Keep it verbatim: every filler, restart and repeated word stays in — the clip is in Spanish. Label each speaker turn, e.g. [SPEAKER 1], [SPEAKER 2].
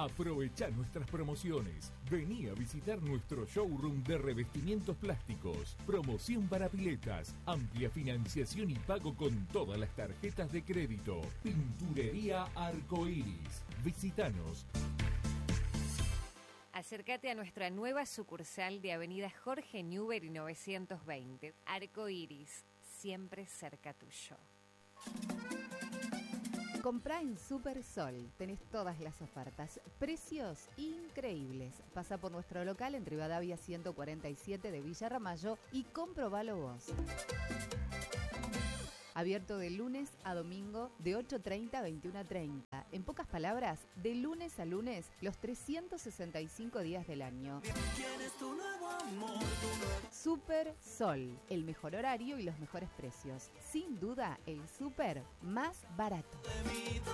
[SPEAKER 1] Aprovecha nuestras promociones. Vení a visitar nuestro showroom de revestimientos plásticos. Promoción para piletas. Amplia financiación y pago con todas las tarjetas de crédito. Pinturería Arcoiris. Visítanos.
[SPEAKER 2] Acércate a nuestra nueva sucursal de Avenida Jorge Newbery novecientos veinte. Arcoiris, siempre cerca tuyo.
[SPEAKER 3] Comprá en Super Sol, tenés todas las ofertas, precios increíbles. Pasa por nuestro local en Rivadavia ciento cuarenta y siete de Villa Ramallo y comprobalo vos. Abierto de lunes a domingo de ocho treinta a veintiuno treinta. En pocas palabras, de lunes a lunes, los trescientos sesenta y cinco días del año. Tu nuevo amor, tu nuevo... Super Sol, el mejor horario y los mejores precios. Sin duda, el súper más barato.